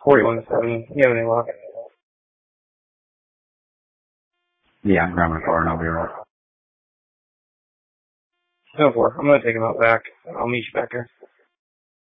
41-7. You have any luck? Yeah, I'm grabbing a car and I'll be right. Go for it. I'm going to take him out back. I'll meet you back there.